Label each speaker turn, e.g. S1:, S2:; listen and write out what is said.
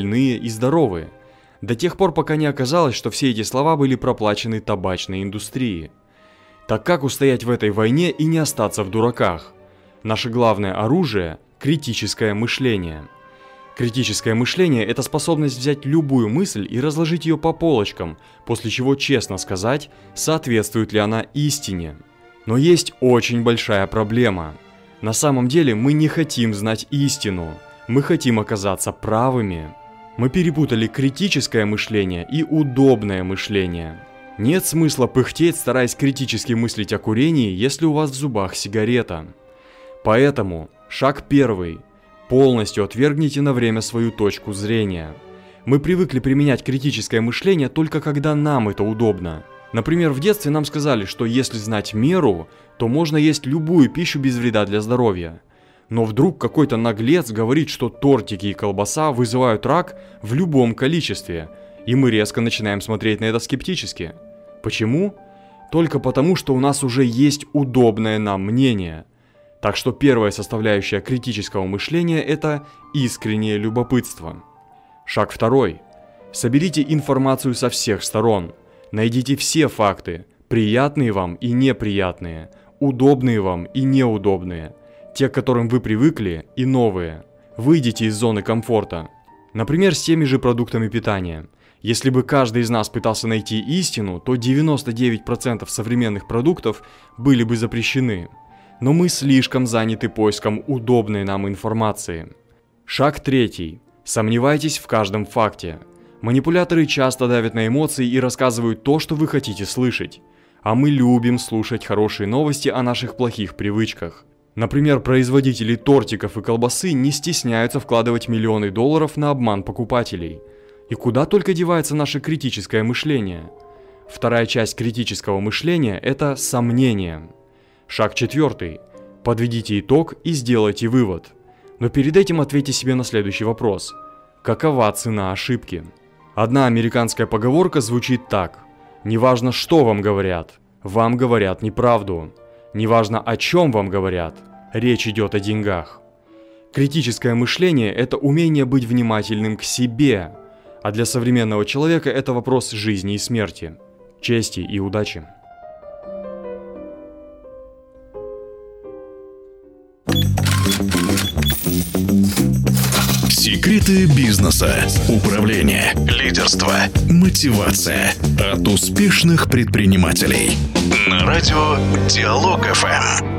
S1: сильные и здоровые. До тех пор, пока не оказалось, что все эти слова были проплачены табачной индустрией. Так как устоять в этой войне и не остаться в дураках? Наше главное оружие – критическое мышление. Критическое мышление – это способность взять любую мысль и разложить ее по полочкам, после чего честно сказать, соответствует ли она истине. Но есть очень большая проблема. На самом деле мы не хотим знать истину, мы хотим оказаться правыми. Мы перепутали критическое мышление и удобное мышление. Нет смысла пыхтеть, стараясь критически мыслить о курении, если у вас в зубах сигарета. Поэтому шаг первый. Полностью отвергните на время свою точку зрения. Мы привыкли применять критическое мышление только когда нам это удобно. Например, в детстве нам сказали, что если знать меру, то можно есть любую пищу без вреда для здоровья. Но вдруг какой-то наглец говорит, что тортики и колбаса вызывают рак в любом количестве, и мы резко начинаем смотреть на это скептически. Почему? Только потому, что у нас уже есть удобное нам мнение. Так что первая составляющая критического мышления – это искреннее любопытство. Шаг второй. Соберите информацию со всех сторон. Найдите все факты, приятные вам и неприятные, удобные вам и неудобные, те, к которым вы привыкли, и новые. Выйдите из зоны комфорта. Например, с теми же продуктами питания. Если бы каждый из нас пытался найти истину, то 99% современных продуктов были бы запрещены. Но мы слишком заняты поиском удобной нам информации. Шаг третий. Сомневайтесь в каждом факте. Манипуляторы часто давят на эмоции и рассказывают то, что вы хотите слышать. А мы любим слушать хорошие новости о наших плохих привычках. Например, производители тортиков и колбасы не стесняются вкладывать миллионы долларов на обман покупателей. И куда только девается наше критическое мышление? Вторая часть критического мышления – это сомнение. Шаг четвертый. Подведите итог и сделайте вывод. Но перед этим ответьте себе на следующий вопрос. Какова цена ошибки? Одна американская поговорка звучит так. Неважно, что вам говорят неправду. Неважно, о чем вам говорят, речь идет о деньгах. Критическое мышление – это умение быть внимательным к себе, а для современного человека это вопрос жизни и смерти, чести и удачи.
S2: Секреты бизнеса, управления, лидерства, мотивация от успешных предпринимателей. На радио Диалог ФМ.